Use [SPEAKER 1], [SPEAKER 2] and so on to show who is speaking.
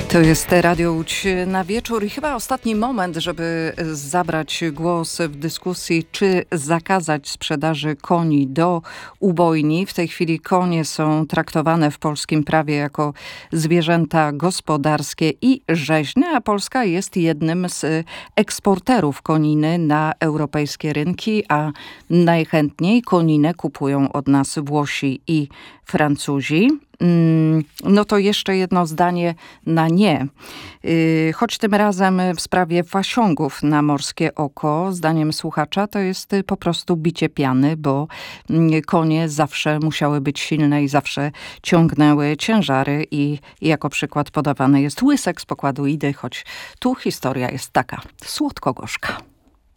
[SPEAKER 1] To jest Radio Łódź na wieczór i chyba ostatni moment, żeby zabrać głos w dyskusji, czy zakazać sprzedaży koni do ubojni. W tej chwili konie są traktowane w polskim prawie jako zwierzęta gospodarskie i rzeźne, a Polska jest jednym z eksporterów koniny na europejskie rynki, a najchętniej koninę kupują od nas Włosi i Francuzi. No to jeszcze jedno zdanie na nie. Choć tym razem w sprawie wasiągów na Morskie Oko, zdaniem słuchacza, to jest po prostu bicie piany, bo konie zawsze musiały być silne i zawsze ciągnęły ciężary i jako przykład podawany jest Łysek z pokładu Idy, choć tu historia jest taka słodko-gorzka.